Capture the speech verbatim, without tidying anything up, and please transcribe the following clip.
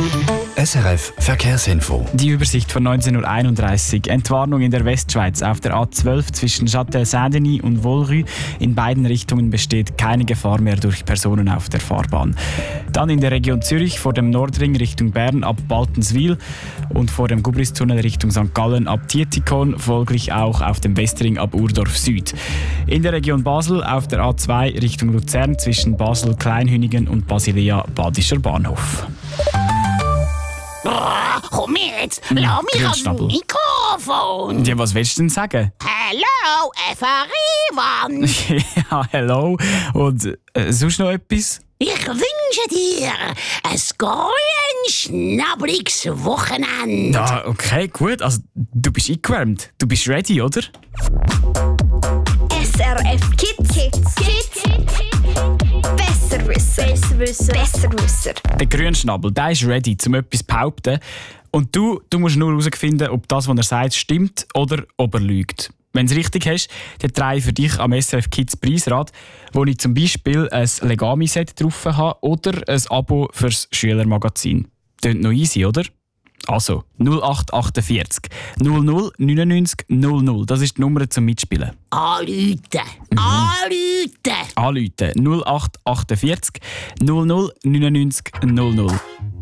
S R F Verkehrsinfo. Die Übersicht von neunzehn Uhr einunddreißig. Entwarnung in der Westschweiz auf der A zwölf zwischen Châtel-Saint-Denis und Volrue. In beiden Richtungen besteht keine Gefahr mehr durch Personen auf der Fahrbahn. Dann in der Region Zürich vor dem Nordring Richtung Bern ab Baltenswil und vor dem Gubristunnel Richtung Sankt Gallen ab Tietikon, folglich auch auf dem Westring ab Urdorf Süd. In der Region Basel auf der A zwei Richtung Luzern zwischen Basel-Kleinhünigen und Basilea-Badischer Bahnhof. Brrr, komm jetzt, lass mich ans Grünschnabel. Mikrofon. Ja, was willst du denn sagen? Hallo, F R I-Wand. Ja, hello. Und äh, sonst noch etwas? Ich wünsche dir ein grünschnabliges Wochenende. Ja, okay, gut. Also, du bist eingewärmt. Du bist ready, oder? S R F Kids. Kids. Kids. Besser wissen. Besser wissen. Besser wissen. Der Grünschnabel, der ist ready, um etwas zu behaupten. Und du, du musst nur herausfinden, ob das, was er sagt, stimmt oder ob er lügt. Wenn du es richtig hast, dann trage ich für dich am S R F Kids Preisrad, wo ich zum Beispiel ein Legami-Set drauf habe oder ein Abo fürs Schülermagazin. Klingt noch easy, oder? Also, null acht achtundvierzig null null neunundneunzig null null. Das ist die Nummer zum Mitspielen. Anrufen. Anrufen. Anrufen null acht achtundvierzig null null neunundneunzig null null.